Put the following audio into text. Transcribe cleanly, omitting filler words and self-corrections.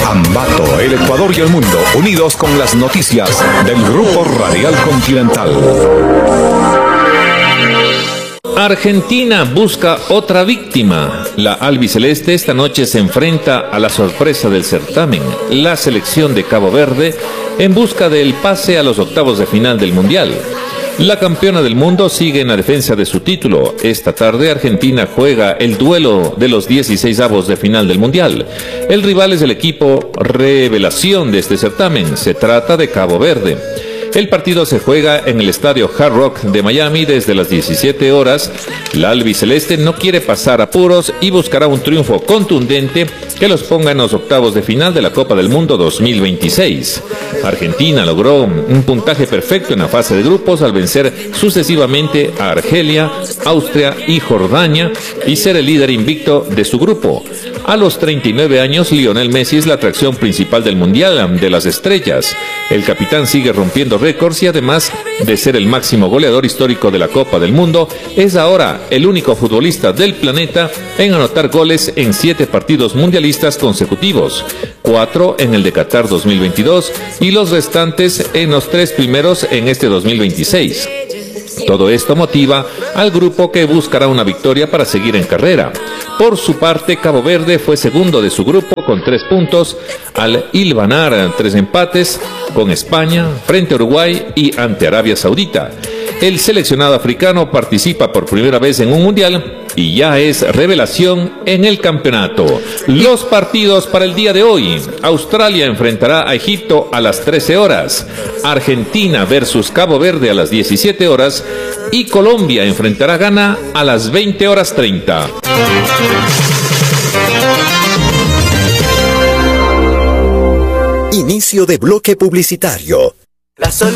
Ambato, el Ecuador y el mundo, unidos con las noticias del Grupo Radial Continental. Argentina busca otra víctima. La albiceleste esta noche se enfrenta a la sorpresa del certamen, la selección de Cabo Verde, en busca del pase a los octavos de final del Mundial. La campeona del mundo sigue en la defensa de su título. Esta tarde Argentina juega el duelo de los 16avos de final del Mundial. El rival es el equipo revelación de este certamen. Se trata de Cabo Verde. El partido se juega en el estadio Hard Rock de Miami desde las 17 horas. La albiceleste no quiere pasar apuros y buscará un triunfo contundente que los ponga en los octavos de final de la Copa del Mundo 2026. Argentina logró un puntaje perfecto en la fase de grupos al vencer sucesivamente a Argelia, Austria y Jordania y ser el líder invicto de su grupo. A los 39 años, Lionel Messi es la atracción principal del Mundial de las Estrellas. El capitán sigue rompiendo récords y además de ser el máximo goleador histórico de la Copa del Mundo, es ahora el único futbolista del planeta en anotar goles en 7 partidos mundialistas consecutivos, 4 en el de Qatar 2022 y los restantes en los 3 primeros en este 2026. Todo esto motiva al grupo que buscará una victoria para seguir en carrera. Por su parte, Cabo Verde fue segundo de su grupo con 3 puntos al hilvanar 3 empates con España, frente a Uruguay y ante Arabia Saudita. El seleccionado africano participa por primera vez en un mundial y ya es revelación en el campeonato. Los partidos para el día de hoy: Australia enfrentará a Egipto a las 13 horas, Argentina versus Cabo Verde a las 17 horas y Colombia enfrentará a Ghana a las 20:30. Inicio de bloque publicitario.